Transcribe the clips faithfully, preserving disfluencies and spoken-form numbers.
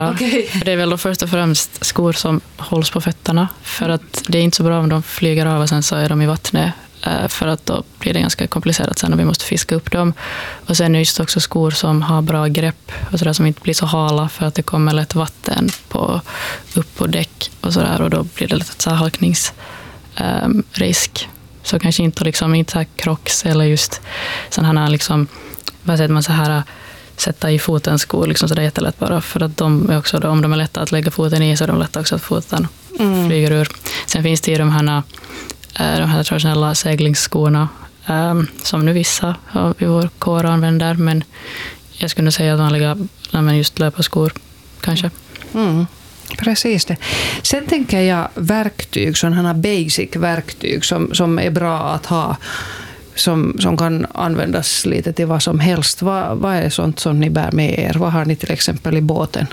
Okay. Det är väl då först och främst skor som hålls på fötterna. För att det är inte så bra om de flyger av och sen så är de i vattnet. För att då blir det ganska komplicerat sen när vi måste fiska upp dem. Och sen är det just också skor som har bra grepp och sådär, som inte blir så hala för att det kommer lätt vatten på, upp på däck och sådär, och då blir det lätt så här halkningsrisk. Um, så kanske inte liksom inte så här Crocs eller just sådana här liksom, vad säger man, så här sätta i foten skor liksom, så det är jättelätt bara, för att de är också då, om de är lätta att lägga foten i så är de lätta också att foten mm. flyger ur. Sen finns det ju de här de här traditionella seglingsskorna um, som nu vissa i vår kår använder, men jag skulle säga att vanliga men just löparskor kanske. Mm. Precis det. Sen tänker jag verktyg, sådana här basic verktyg som, som är bra att ha, som, som kan användas lite till vad som helst. Vad, vad är sånt som ni bär med er? Vad har ni till exempel i båten?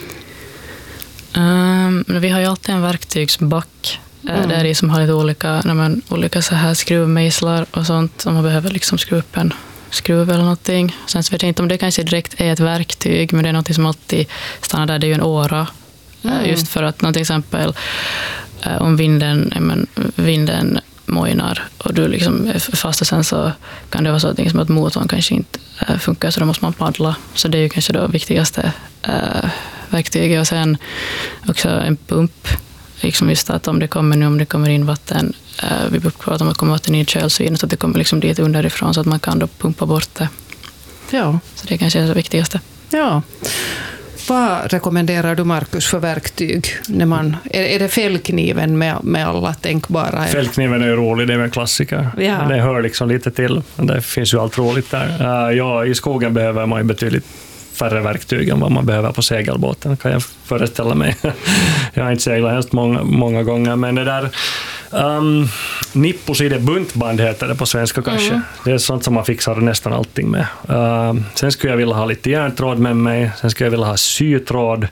Um, vi har ju alltid en verktygsback. Mm. Det är det som har lite olika, när man, olika så här skruvmejslar och sånt, om man behöver liksom skruva upp en skruv eller någonting. Sen så vet jag inte om det kanske direkt är ett verktyg, men det är något som alltid stannar där, det är ju en åra. Mm. Just för att till exempel om vinden, men, vinden mojnar och du liksom är fast, och sen så kan det vara så att, liksom, att motorn kanske inte funkar, så då måste man paddla. Så det är ju kanske det viktigaste äh, verktyget. Och sen också en pump. Liksom just att om det kommer nu, om det kommer in vatten, eh, vi pratar om att komma vatten i kölsvin, så att det kommer liksom dit underifrån så att man kan då pumpa bort det. Ja. Så det kanske är det viktigaste. Ja. Vad rekommenderar du, Markus, för verktyg? När man, är, är det fällkniven med, med alla tänkbara? Fällkniven är ju rolig, det är en klassiker. Ja. Det hör liksom lite till. Det finns ju allt roligt där. Uh, ja, i skogen behöver man ju betydligt färre verktyg än vad man behöver på segelbåten, kan jag föreställa mig. Jag har inte seglat hemskt många, många gånger, men det där um, nippuside buntband heter det på svenska kanske. Mm. Det är sånt som man fixar nästan allting med. Uh, sen skulle jag vilja ha lite järntråd med mig, sen skulle jag vilja ha sytråd.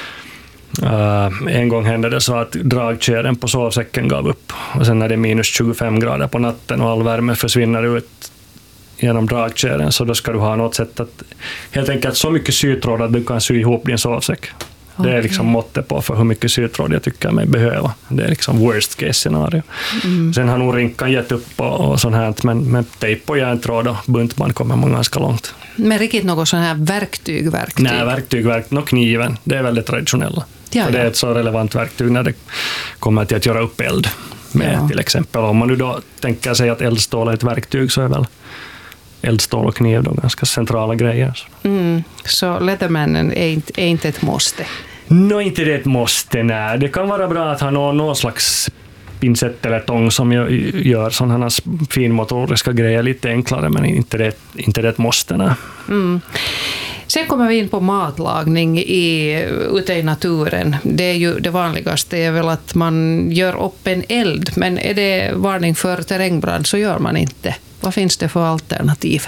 Uh, en gång hände det så att dragkedjan på sovsäcken gav upp, och sen när det är minus tjugofem grader på natten och all värme försvinner ut genom dragkedjan, så då ska du ha något sätt att helt enkelt så mycket sytråd att du kan sy ihop din sovsäck. Okay. Det är liksom måttet på för hur mycket sytråd jag tycker mig behöva. Det är liksom worst case scenario. Mm. Sen har nog rinkan gett upp och, och sånt här, men med tejp och järntråd och buntband kommer man ganska långt. Men riktigt något sån här verktyg, verktyg? Nej, verktyg, verktyg. Och kniven, det är väldigt traditionella. Ja, för ja. Det är ett så relevant verktyg när det kommer till att göra upp eld med, ja. Till exempel. Om man nu då tänker sig att eldstål är ett verktyg, så är väl eldstål och kniv då ganska centrala grejer. Mm. Så Leathermanen är inte, är inte ett måste? Nå, inte det ett måste, nej. Det kan vara bra att ha någon, någon slags pincett eller tång som gör, gör sådana här finmotoriska grejer lite enklare, men inte det, inte det ett måste, nej. Mm. Sen kommer vi in på matlagning i, ute i naturen. Det är ju det vanligaste är väl att man gör upp en eld, men är det varning för terrängbrand så gör man inte. Vad finns det för alternativ?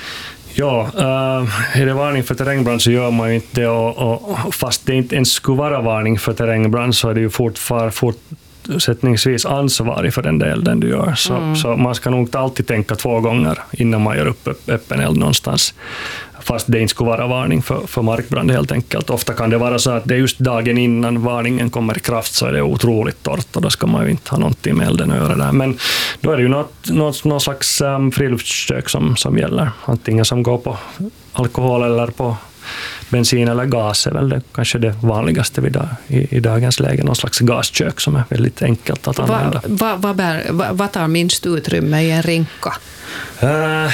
Ja, äh, är det varning för terrängbrand så gör man ju inte det, och, och fast det inte ens skulle vara varning för terrängbrand så är det ju fortfarande fortsättningsvis ansvarig för den delen du gör. Så, mm. så man ska nog alltid tänka två gånger innan man gör upp öppen eld någonstans. Fast det inte skulle vara varning för, för markbrand helt enkelt. Ofta kan det vara så att det är just dagen innan varningen kommer i kraft så är det otroligt torrt, och då ska man ju inte ha någonting med elden att göra där. Men då är det ju något, något, något slags um, friluftskök som, som gäller. Antingen som går på alkohol eller på bensin eller gas är väl det, kanske det vanligaste vid dag, i, i dagens läge. Någon slags gaskök som är väldigt enkelt att använda. Vad va, va, va, va tar minst utrymme i en rinka? Uh,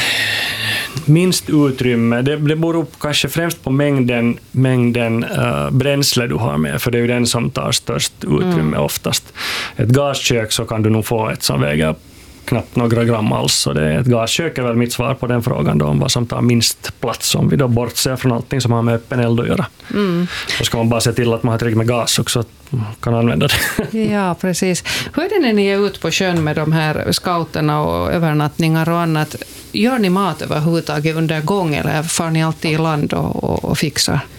minst utrymme, det, det beror kanske främst på mängden, mängden uh, bränsle du har med, för det är ju den som tar störst utrymme mm. oftast. Ett gaskök så kan du nog få ett som väger knappt några gram alls, så det är ett gaskök är väl mitt svar på den frågan då, om vad som tar minst plats, om vi då bortser från allting som har med öppen eld att göra. Mm. Då ska man bara se till att man har tillräckligt med gas också, att man kan använda det. Ja, precis. Hur är det när ni är ute på sjön med de här scouterna och övernattningar och annat? Gör ni mat överhuvudtaget under gång, eller far ni alltid i land och, och, och fixar?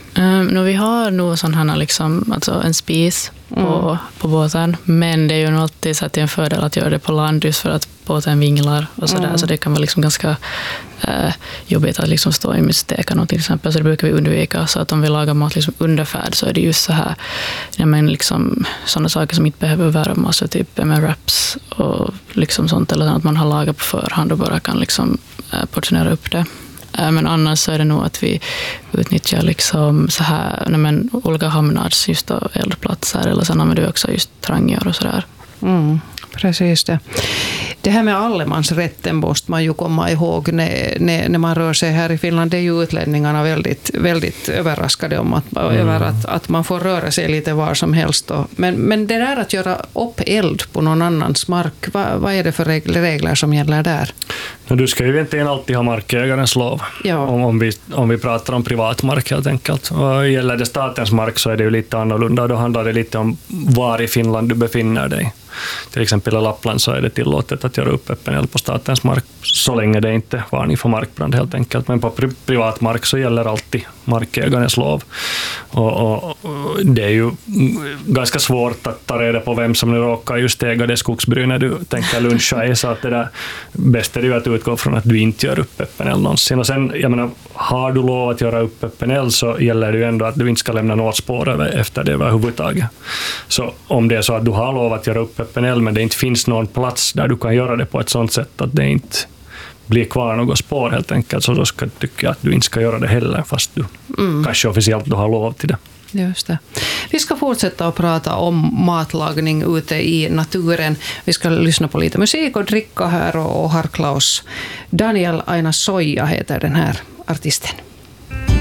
Um, no, vi har nog sån här liksom, alltså en spis på, mm. på båten, men det är ju nog alltid så att det är en fördel att göra det på land just för att båten vinglar och sådär, mm. så det kan vara liksom ganska uh, jobbigt att liksom stå i mystekan till exempel, så det brukar vi undvika. Så att om vi lagar mat liksom under färd så är det just så här, ja, men liksom sådana saker som inte behöver värma, så typ med wraps och liksom sånt, eller att man har lagat på förhand och bara kan liksom uh, portionera upp det. Men annars så är det nog att vi utnyttjar liksom så här, nej men, olika hamnars just då, eldplatser, eller sen använder vi också just trangior och sådär. Mm, precis det. Det här med allemansrätten måste man ju komma ihåg när, när, när man rör sig här i Finland. Det är ju utlänningarna väldigt, väldigt överraskade om att, mm. över att, att man får röra sig lite var som helst. Då. Men, men det där att göra upp eld på någon annans mark, vad, vad är det för regler som gäller där? Du ska ju egentligen alltid ha markägarens lov, ja. om, om, vi, om vi pratar om privatmark helt enkelt. Och gäller det statens mark så är det ju lite annorlunda. Då handlar det lite om var i Finland du befinner dig. Till exempel i Lappland så är det tillåtet att göra upp öppen eld på statens mark så länge det inte är varning för markbrand helt enkelt. Men på pri- privat mark så gäller alltid markägarens lov. Och, och, och det är ju ganska svårt att ta reda på vem som nu råkar just äga det skogsbry när du tänker luncha i, så att det där bästa är ju att utgå från att du inte gör upp öppen eld någonsin. Och sen, jag menar, har du lov att göra upp öppen eld så gäller det ju ändå att du inte ska lämna något spår efter det överhuvudtaget. Så om det är så att du har lov att göra upp öppen eld men det inte finns någon plats där du kan göra det på ett sådant sätt att det inte blir kvar något spår helt enkelt, så då ska jag tycka att du inte ska göra det heller fast du mm. kanske officiellt du har lov till det. Just det. Vi ska fortsätta att prata om matlagning ute i naturen. Vi ska lyssna på lite musik och dricka här och harkla oss. Daniel Aina Soija heter den här artisten.